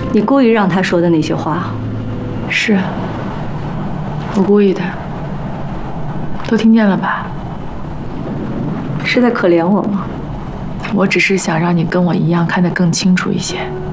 你故意让他说的那些话？ 是，我故意的。都听见了吧？ 是在可怜我吗？ 我只是想让你跟我一样看得更清楚一些。